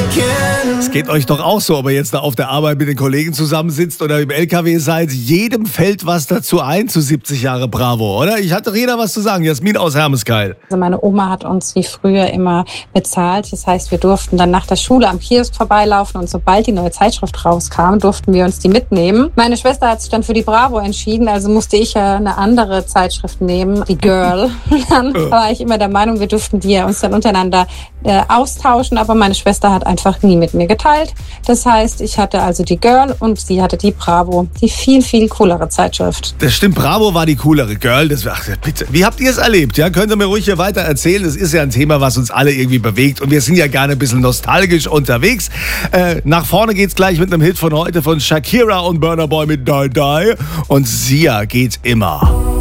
Es geht euch doch auch so, ob ihr jetzt da auf der Arbeit mit den Kollegen zusammensitzt oder im LKW seid. Jedem fällt was dazu ein zu 70 Jahre Bravo, oder? Ich hatte jeder was zu sagen. Jasmin aus Hermeskeil. Also meine Oma hat uns wie früher immer bezahlt. Das heißt, wir durften dann nach der Schule am Kiosk vorbeilaufen und sobald die neue Zeitschrift rauskam, durften wir uns die mitnehmen. Meine Schwester hat sich dann für die Bravo entschieden, also musste ich ja eine andere Zeitschrift nehmen, die Girl. Dann war ich immer der Meinung, wir dürften die uns dann untereinander austauschen, aber meine Schwester hat einfach nie mit mir geteilt. Das heißt, ich hatte also die Girl und sie hatte die Bravo, die viel, viel coolere Zeitschrift. Das stimmt, Bravo war die coolere Girl. Ach, bitte. Wie habt ihr es erlebt? Ja, könnt ihr mir ruhig hier weiter erzählen. Es ist ja ein Thema, was uns alle irgendwie bewegt und wir sind ja gerne ein bisschen nostalgisch unterwegs. Nach vorne geht's gleich mit einem Hit von heute von Shakira und Burna Boy mit Die Die und Sia geht immer.